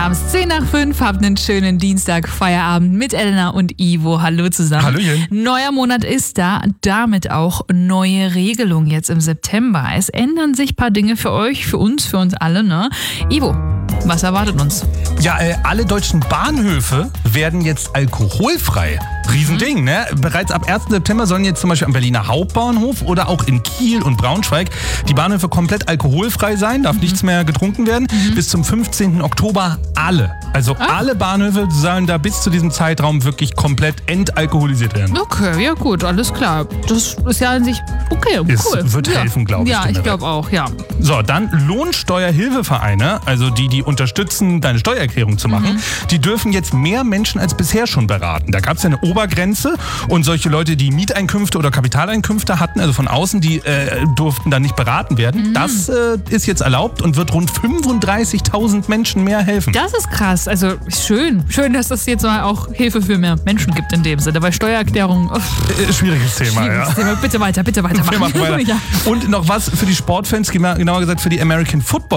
haben es 10:05, habt einen schönen Dienstag, Feierabend mit Elena und Ivo. Hallo zusammen. Hallöchen. Neuer Monat ist da, damit auch neue Regelungen jetzt im September. Es ändern sich ein paar Dinge für euch, für uns alle, ne? Ivo, was erwartet uns? Ja, alle deutschen Bahnhöfe werden jetzt alkoholfrei. Riesending, ne? Bereits ab 1. September sollen jetzt zum Beispiel am Berliner Hauptbahnhof oder auch in Kiel und Braunschweig die Bahnhöfe komplett alkoholfrei sein, darf nichts mehr getrunken werden. Bis zum 15. Oktober alle. Also alle Bahnhöfe sollen da bis zu diesem Zeitraum wirklich komplett entalkoholisiert werden. Okay, ja gut, alles klar. Das ist ja an sich okay, cool. Es wird helfen, glaube ich. Ja, ich glaube auch, ja. So, dann Lohnsteuerhilfevereine, also die unterstützen, deine Steuererklärung zu machen, die dürfen jetzt mehr Menschen als bisher schon beraten. Da gab es ja eine Obergrenze und solche Leute, die Mieteinkünfte oder Kapitaleinkünfte hatten, also von außen, die durften dann nicht beraten werden. Das ist jetzt erlaubt und wird rund 35.000 Menschen mehr helfen. Das ist krass. Also schön, dass es jetzt mal auch Hilfe für mehr Menschen gibt in dem Sinne. Weil Steuererklärung, Schwieriges Thema, ja. Thema. Bitte weiter Wir machen. machen weiter. Ja. Und noch was für die Sportfans, genauer gesagt für die American Football